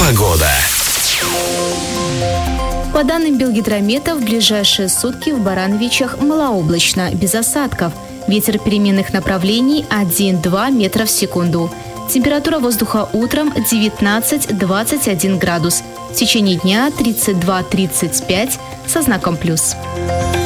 Погода. По данным Белгидромета, в ближайшие сутки в Барановичах малооблачно, без осадков. Ветер переменных направлений 1-2 метра в секунду. Температура воздуха утром 19-21 градус. В течение дня 32-35 со знаком плюс.